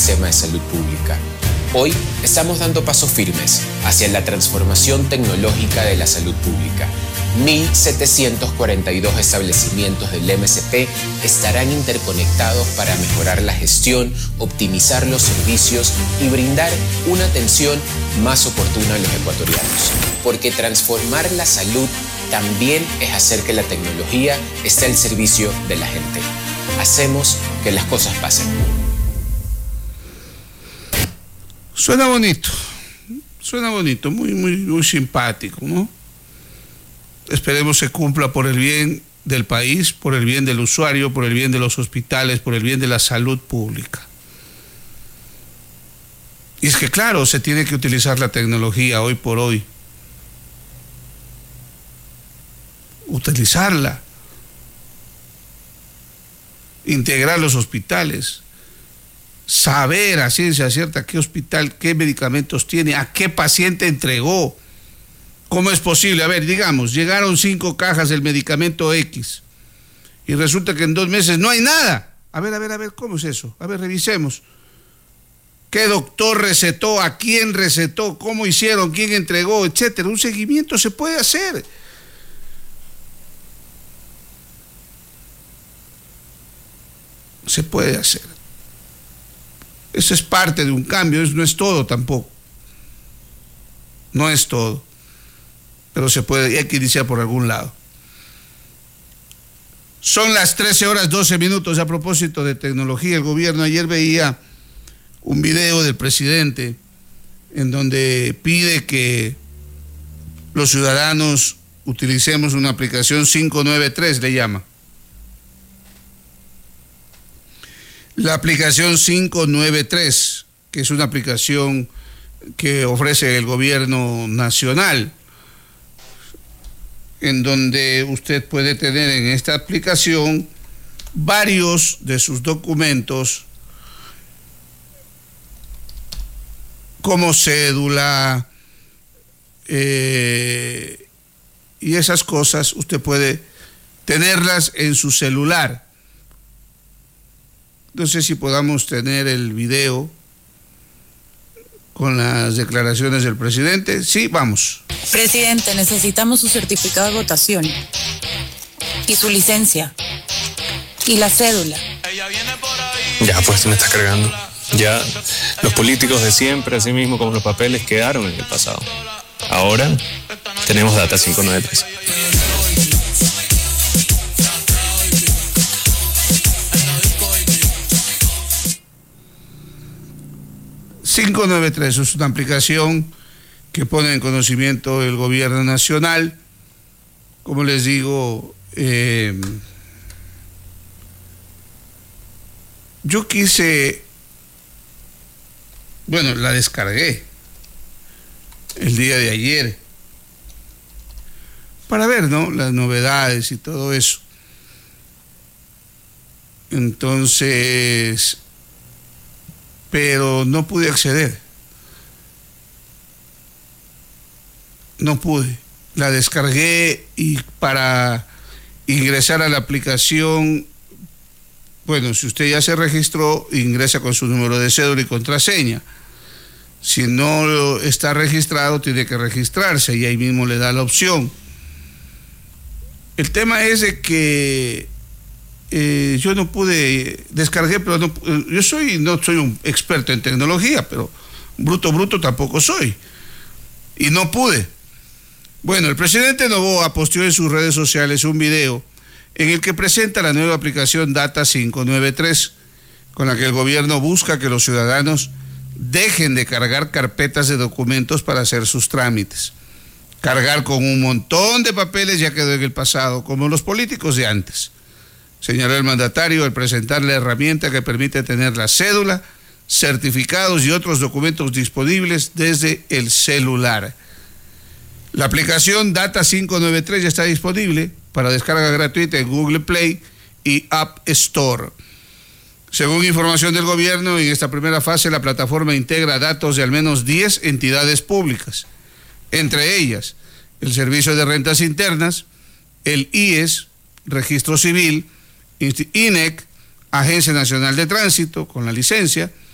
sistema de salud pública. Hoy estamos dando pasos firmes hacia la transformación tecnológica de la salud pública. 1.742 establecimientos del MSP estarán interconectados para mejorar la gestión, optimizar los servicios y brindar una atención más oportuna a los ecuatorianos. Porque transformar la salud también es hacer que la tecnología esté al servicio de la gente. Hacemos que las cosas pasen. Suena bonito, muy simpático, ¿no? Esperemos se cumpla por el bien del país, por el bien del usuario, por el bien de los hospitales, por el bien de la salud pública. Y es que claro, se tiene que utilizar la tecnología hoy por hoy. Utilizarla. Integrar los hospitales. Saber a ciencia cierta qué hospital, qué medicamentos tiene, a qué paciente entregó. ¿Cómo es posible? A ver, digamos, llegaron 5 cajas del medicamento X y resulta que en 2 meses no hay nada. A ver, ¿cómo es eso? A ver, revisemos. ¿Qué doctor recetó? ¿A quién recetó? ¿Cómo hicieron? ¿Quién entregó? Etcétera. Un seguimiento se puede hacer. Se puede hacer. Eso es parte de un cambio, eso no es todo tampoco. No es todo. Pero se puede, hay que iniciar por algún lado. Son las 13:12. A propósito de tecnología, el gobierno ayer veía un video del presidente en donde pide que los ciudadanos utilicemos una aplicación 593, le llama. La aplicación 593, que es una aplicación que ofrece el gobierno nacional, en donde usted puede tener en esta aplicación varios de sus documentos como cédula y esas cosas, usted puede tenerlas en su celular. No sé si podamos tener el video con las declaraciones del presidente. Sí, vamos. Presidente, necesitamos su certificado de votación y su licencia y la cédula. Ya, pues me estás cargando. Ya los políticos de siempre, así mismo como los papeles, quedaron en el pasado. Ahora tenemos data 593. 593 es una aplicación que pone en conocimiento el gobierno nacional. Como les digo, yo la descargué el día de ayer para ver, ¿no?, las novedades y todo eso. Entonces, pero no pude acceder. No pude. La descargué y para ingresar a la aplicación, bueno, si usted ya se registró, ingresa con su número de cédula y contraseña. Si no está registrado, tiene que registrarse y ahí mismo le da la opción. El tema es de que yo no pude, descargué, pero no soy un experto en tecnología, pero bruto tampoco soy. Y no pude. Bueno, el presidente Noboa posteó en sus redes sociales un video en el que presenta la nueva aplicación Data 593, con la que el gobierno busca que los ciudadanos dejen de cargar carpetas de documentos para hacer sus trámites. Cargar con un montón de papeles ya quedó en el pasado, como los políticos de antes. Señaló el mandatario al presentar la herramienta que permite tener la cédula, certificados y otros documentos disponibles desde el celular. La aplicación Data 593 ya está disponible para descarga gratuita en Google Play y App Store. Según información del gobierno, en esta primera fase la plataforma integra datos de al menos 10 entidades públicas, entre ellas el Servicio de Rentas Internas, el IES, Registro Civil, INEC, Agencia Nacional de Tránsito, con la licencia,